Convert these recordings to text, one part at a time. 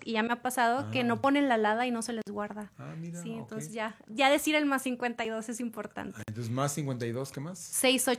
y ya me ha pasado que no ponen la alada y no se les guarda. Mira, sí, entonces okay. ya decir el más 52 es importante. Entonces, más 52, ¿qué más?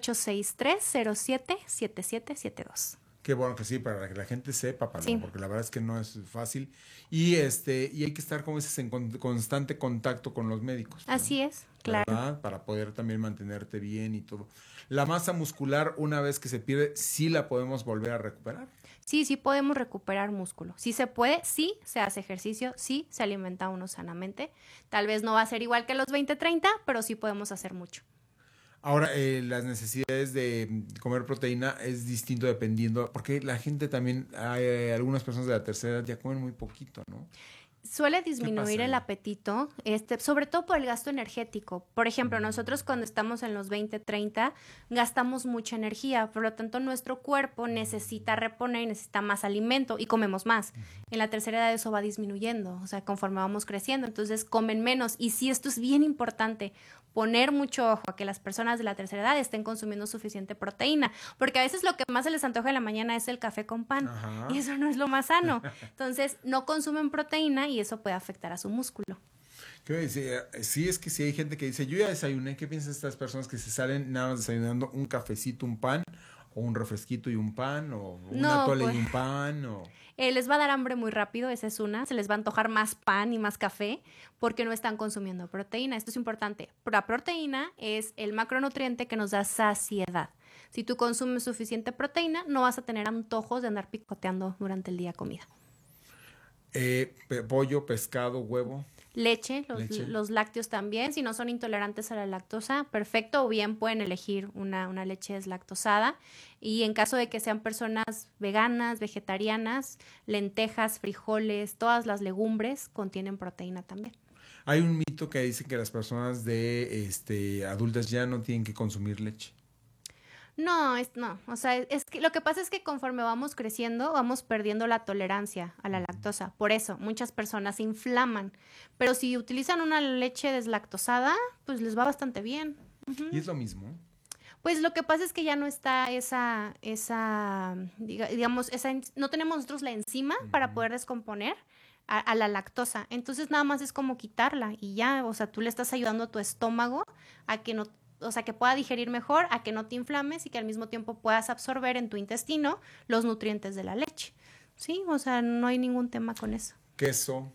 6863-077772. Qué bueno que sí, para que la gente sepa, Paloma, Sí. porque la verdad es que no es fácil. Y hay que estar, como dices, en constante contacto con los médicos, ¿no? Así es, claro. ¿Verdad? Para poder también mantenerte bien y todo. La masa muscular, una vez que se pierde, ¿sí la podemos volver a recuperar? Sí, sí podemos recuperar músculo. Sí se puede, sí se hace ejercicio, sí se alimenta uno sanamente. Tal vez no va a ser igual que a los 20-30, pero sí podemos hacer mucho. Ahora, las necesidades de comer proteína es distinto dependiendo, porque la gente también, hay algunas personas de la tercera edad ya comen muy poquito, ¿no? Suele disminuir el ahí? apetito, sobre todo por el gasto energético. Por ejemplo, nosotros cuando estamos en los 20-30 gastamos mucha energía, por lo tanto nuestro cuerpo necesita reponer y necesita más alimento y comemos más. En la tercera edad eso va disminuyendo, o sea, conforme vamos creciendo, entonces comen menos. Y sí, esto es bien importante, poner mucho ojo a que las personas de la tercera edad estén consumiendo suficiente proteína, porque a veces lo que más se les antoja en la mañana es el café con pan. Ajá. Y eso no es lo más sano. Entonces, no consumen proteína y eso puede afectar a su músculo. ¿Qué me dice? Sí, es que sí hay gente que dice, yo ya desayuné. ¿Qué piensan estas personas que se salen nada más desayunando un cafecito, un pan, o un refresquito y un pan, o un atole y un pan, o... Les va a dar hambre muy rápido, esa es una. Se les va a antojar más pan y más café porque no están consumiendo proteína. Esto es importante. La proteína es el macronutriente que nos da saciedad. Si tú consumes suficiente proteína, no vas a tener antojos de andar picoteando durante el día comida. Pollo, pescado, huevo. Leche, los lácteos también, si no son intolerantes a la lactosa, perfecto, o bien pueden elegir una leche deslactosada. Y en caso de que sean personas veganas, vegetarianas, lentejas, frijoles, todas las legumbres contienen proteína también. Hay un mito que dice que las personas de adultas ya no tienen que consumir leche. No, o sea, es que lo que pasa es que conforme vamos creciendo, vamos perdiendo la tolerancia a la lactosa. Por eso, muchas personas se inflaman. Pero si utilizan una leche deslactosada, pues les va bastante bien. ¿Y es lo mismo? Pues lo que pasa es que ya no está no tenemos nosotros la enzima para poder descomponer a la lactosa. Entonces nada más es como quitarla y ya, o sea, tú le estás ayudando a tu estómago a que no, o sea, que pueda digerir mejor, a que no te inflames y que al mismo tiempo puedas absorber en tu intestino los nutrientes de la leche. Sí, o sea, no hay ningún tema con eso. Queso,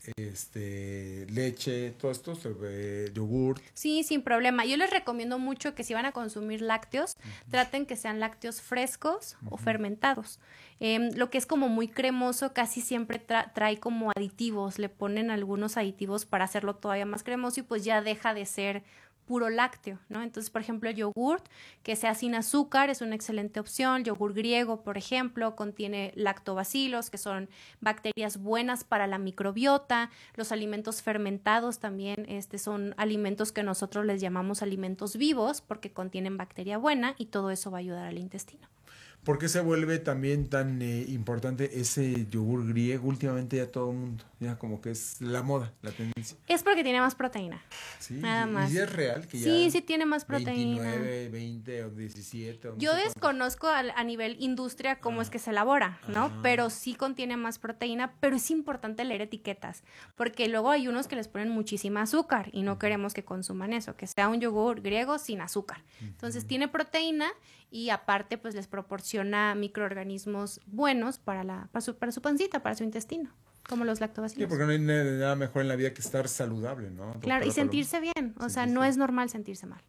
leche, todo esto, yogur. Sí, sin problema. Yo les recomiendo mucho que si van a consumir lácteos, traten que sean lácteos frescos o fermentados. Lo que es como muy cremoso casi siempre trae como aditivos, le ponen algunos aditivos para hacerlo todavía más cremoso y pues ya deja de ser puro lácteo, ¿no? Entonces, por ejemplo, el yogurt que sea sin azúcar es una excelente opción. Yogur griego, por ejemplo, contiene lactobacilos, que son bacterias buenas para la microbiota. Los alimentos fermentados también son alimentos que nosotros les llamamos alimentos vivos porque contienen bacteria buena y todo eso va a ayudar al intestino. ¿Por qué se vuelve también tan importante ese yogur griego? Últimamente ya todo el mundo, ya como que es la moda, la tendencia. Es porque tiene más proteína. Sí, nada más. ¿Y es real que sí, ya sí tiene más proteína? 29, 20 o 17 o no Yo sé desconozco a nivel industria cómo es que se elabora, ¿no? Pero sí contiene más proteína, pero es importante leer etiquetas, porque luego hay unos que les ponen muchísima azúcar y no queremos que consuman eso, que sea un yogur griego sin azúcar. Entonces tiene proteína y aparte pues les proporciona microorganismos buenos para su pancita, para su intestino, como los lactobacilos. Sí, porque no hay nada mejor en la vida que estar saludable, ¿no? Claro, y sentirse bien, o sea, no es normal sentirse mal.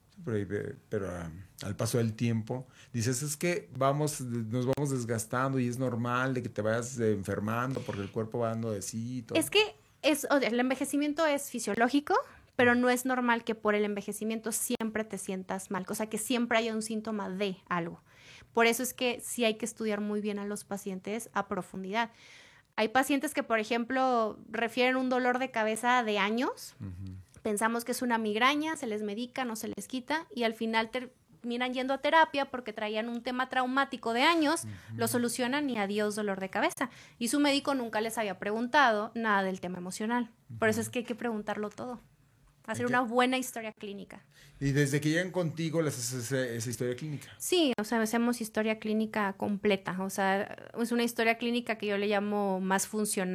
Pero al paso del tiempo dices, es que nos vamos desgastando y es normal de que te vayas enfermando porque el cuerpo va dando de sí y todo. Es que el envejecimiento es fisiológico, pero no es normal que por el envejecimiento siempre te sientas mal, o sea, que siempre haya un síntoma de algo. Por eso es que sí hay que estudiar muy bien a los pacientes a profundidad. Hay pacientes que, por ejemplo, refieren un dolor de cabeza de años, pensamos que es una migraña, se les medica, no se les quita, y al final terminan yendo a terapia porque traían un tema traumático de años, lo solucionan y adiós dolor de cabeza. Y su médico nunca les había preguntado nada del tema emocional. Por eso es que hay que preguntarlo todo. Hacer una buena historia clínica. Y desde que llegan contigo, les haces esa historia clínica. Sí, o sea, hacemos historia clínica completa. O sea, es una historia clínica que yo le llamo más funcional.